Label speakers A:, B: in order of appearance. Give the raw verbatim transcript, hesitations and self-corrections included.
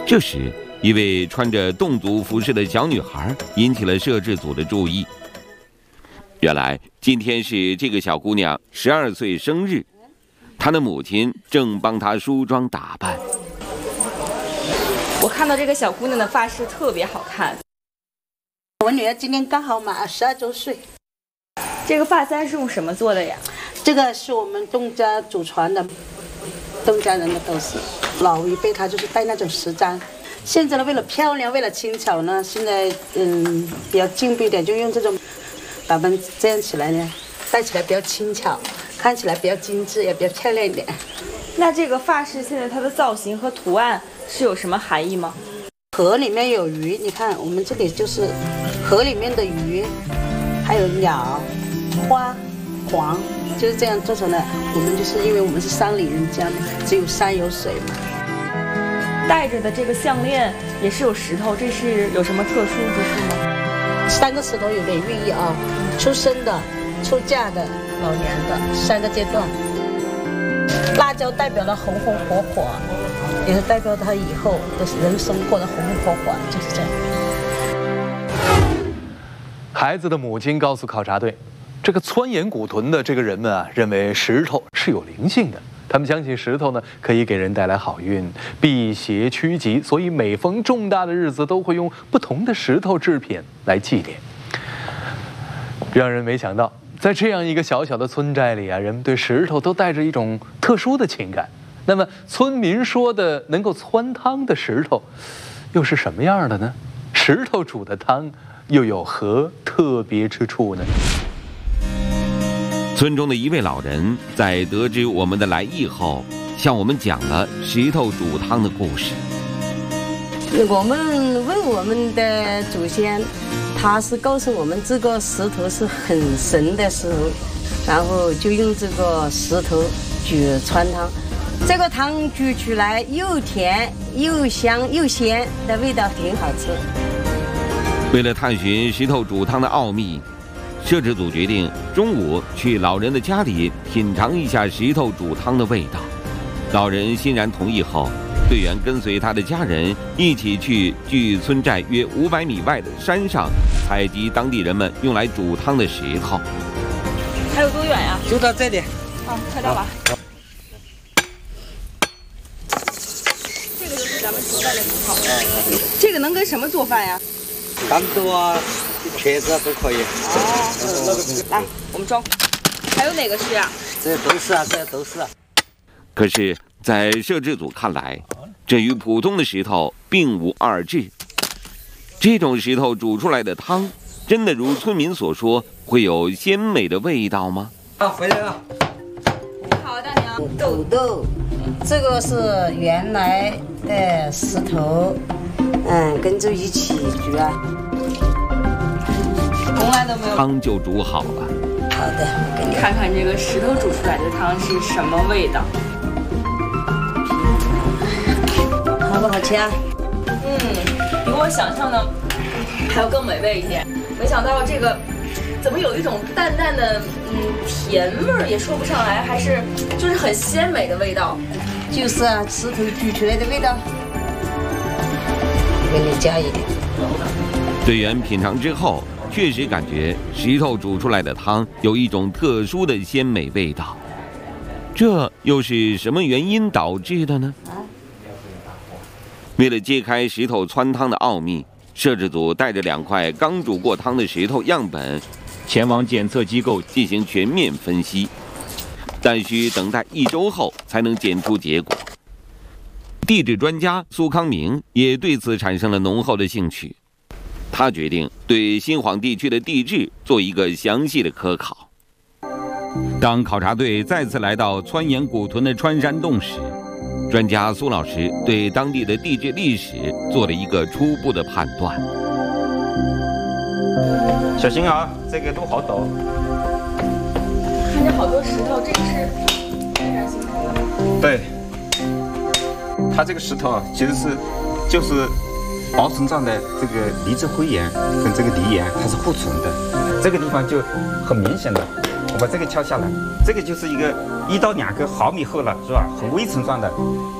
A: 这时，一位穿着侗族服饰的小女孩引起了摄制组的注意。原来今天是这个小姑娘十二岁生日，她的母亲正帮她梳妆打扮。
B: 我看到这个小姑娘的发饰特别好看。
C: 我女儿今年刚好满十二周岁。
B: 这个发簪是用什么做的呀？
C: 这个是我们侗家祖传的，侗家人的都是老一辈他就是戴那种石簪。现在呢，为了漂亮，为了轻巧呢，现在嗯比较进步一点，就用这种打扮这样起来呢，戴起来比较轻巧，看起来比较精致，也比较漂亮一点。
B: 那这个发饰现在它的造型和图案是有什么含义吗？
C: 河里面有鱼，你看我们这里就是河里面的鱼，还有鸟、花、黄，就是这样做成的。我们就是因为我们是山里人家嘛，只有山有水嘛。
B: 戴着的这个项链也是有石头，这是有什么特殊之处吗？
C: 三个石头有点寓意啊，出生的、出嫁的、老年的三个阶段。辣椒代表了红红火火，也是代表他以后的人生过得红红火火，就是这样。
D: 孩子的母亲告诉考察队，这个钻研古屯的这个人们啊，认为石头是有灵性的。他们相信石头呢可以给人带来好运、辟邪趋吉，所以每逢重大的日子都会用不同的石头制品来祭奠。让人没想到，在这样一个小小的村寨里啊，人们对石头都带着一种特殊的情感。那么，村民说的能够汆汤的石头，又是什么样的呢？石头煮的汤又有何特别之处呢？
A: 村中的一位老人在得知我们的来意后，向我们讲了石头煮汤的故事。
E: 我们问我们的祖先，他是告诉我们这个石头是很神的石头，然后就用这个石头煮川汤，这个汤煮出来又甜又香又鲜的味道，挺好吃。
A: 为了探寻石头煮汤的奥秘，摄制组决定中午去老人的家里品尝一下石头煮汤的味道。老人欣然同意后，队员跟随他的家人一起去距村寨约五百米外的山上采集当地人们用来煮汤的石头。
B: 还有多远呀？
F: 就到这里。
B: 好，快到吧。这个就是咱们煮饭的石头。这个能跟什么做饭呀？
F: 干豆啊，茄子啊都可以。
B: 哦，来，我们装。还有哪个是呀？
F: 这都是啊，这都是啊。
A: 可是，在摄制组看来，这与普通的石头并无二致。这种石头煮出来的汤，真的如村民所说，会有鲜美的味道吗？
F: 啊，回来了。
B: 你好，大娘。
E: 豆豆，这个是原来的石头，嗯，跟着一起煮啊。
B: 从来都没有。
A: 汤就煮好了。
E: 好的，我给你
B: 看看这个石头煮出来的汤是什么味道。
E: 好不好吃啊？
B: 嗯，比我想象的还要更美味一些。没想到这个怎么有一种淡淡的嗯甜味儿，也说不上来，还是就是很鲜美的味道。
E: 就是啊，石头煮出来的味道。给你加一点。
A: 队员品尝之后，确实感觉石头煮出来的汤有一种特殊的鲜美味道。这又是什么原因导致的呢？为了揭开石头汆汤的奥秘，摄制组带着两块刚煮过汤的石头样本，前往检测机构进行全面分析，但需等待一周后才能检出结果。地质专家苏康明也对此产生了浓厚的兴趣，他决定对新晃地区的地质做一个详细的科考。当考察队再次来到汆岩古屯的穿山洞时，专家苏老师对当地的地质历史做了一个初步的判断。
G: 小心啊，这个都好陡。
B: 看着好多石头，这个是天然形成的。
G: 对，它这个石头其实是就是薄层状的这个离子灰岩跟这个泥岩它是互存的，这个地方就很明显的。我把这个敲下来，这个就是一个一到两个毫米厚了，是吧？很微层状的